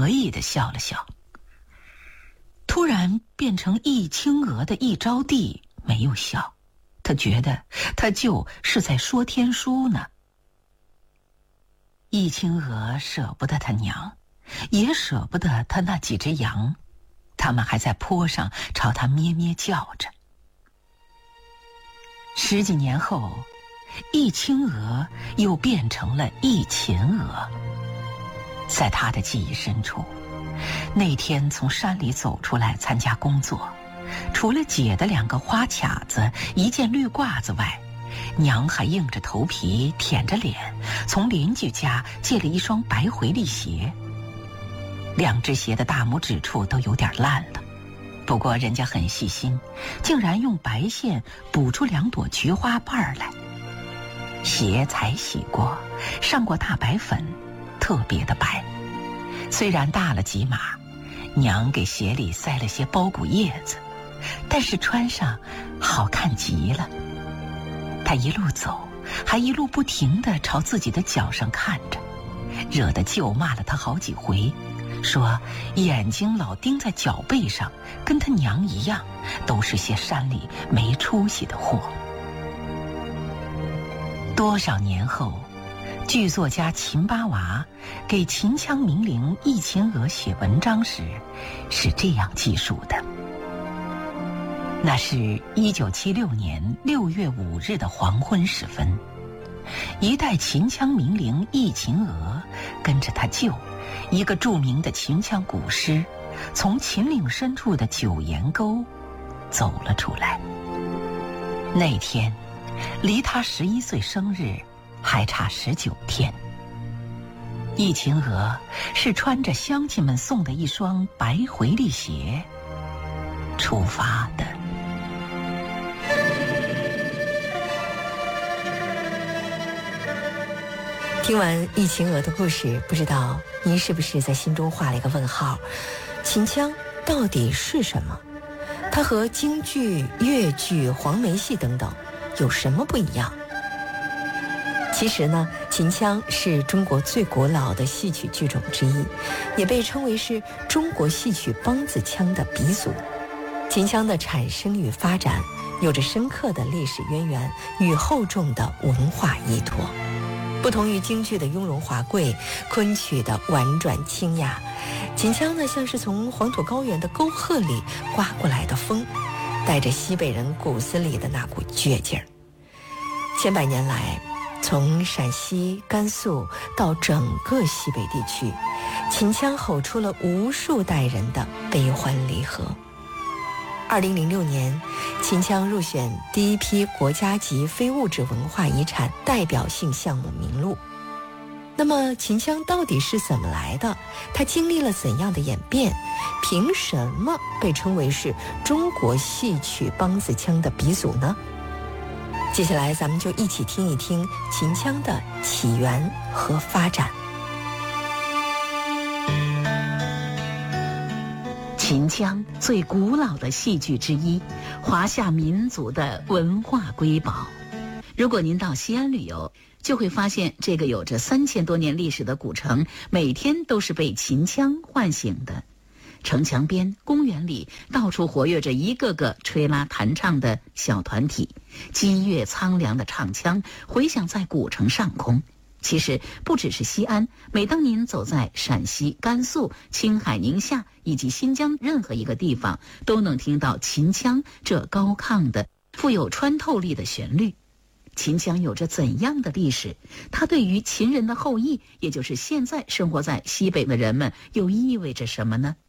得意地笑了笑。突然变成易青娥的易招娣没有笑，他觉得他就是在说天书呢。易青娥舍不得他娘，也舍不得他那几只羊，他们还在坡上朝他咩咩叫着。10几年后，易青娥又变成了易秦娥。在他的记忆深处，那天从山里走出来参加工作，除了姐的2个花卡子、1件绿褂子外，娘还硬着头皮舔着脸从邻居家借了一双白回力鞋。2只鞋的大拇指处都有点烂了，不过人家很细心，竟然用白线补出2朵菊花瓣来。鞋才洗过，上过大白粉，特别的白。虽然大了几码，娘给鞋里塞了些包谷叶子，但是穿上好看极了。她一路走，还一路不停地朝自己的脚上看着，惹得舅骂了她好几回，说眼睛老盯在脚背上，跟她娘一样，都是些山里没出息的货。多少年后，剧作家秦八娃给秦腔名伶易秦娥写文章时是这样记述的。那是1976年6月5日的黄昏时分，一代秦腔名伶易秦娥跟着他舅，一个著名的秦腔古诗，从秦岭深处的九岩沟走了出来。那天离他11岁生日还差19天。易秦娥是穿着乡亲们送的一双白回力鞋出发的。 听完易秦娥的故事，不知道您是不是在心中画了一个问号？秦腔到底是什么？它和京剧、越剧、黄梅戏等等有什么不一样？其实呢，秦腔是中国最古老的戏曲剧种之一，也被称为是中国戏曲梆子腔的鼻祖。秦腔的产生与发展有着深刻的历史渊源与厚重的文化依托。不同于京剧的雍容华贵，昆曲的婉转清雅，秦腔呢像是从黄土高原的沟壑里刮过来的风，带着西北人骨子里的那股倔劲儿。千百年来，从陕西、甘肃到整个西北地区，秦腔吼出了无数代人的悲欢离合。2006年，秦腔入选第一批国家级非物质文化遗产代表性项目名录。那么秦腔到底是怎么来的？它经历了怎样的演变？凭什么被称为是中国戏曲梆子腔的鼻祖呢？接下来咱们就一起听一听秦腔的起源和发展。 秦腔最古老的戏剧之一，华夏民族的文化瑰宝。如果您到西安旅游，就会发现这个有着3000多年历史的古城，每天都是被秦腔唤醒的。城墙边、公园里，到处活跃着一个个吹拉弹唱的小团体，激越苍凉的唱腔回响在古城上空。其实不只是西安，每当您走在陕西、甘肃、青海、宁夏以及新疆任何一个地方，都能听到秦腔这高亢的、富有穿透力的旋律。秦腔有着怎样的历史？它对于秦人的后裔，也就是现在生活在西北的人们，又意味着什么呢？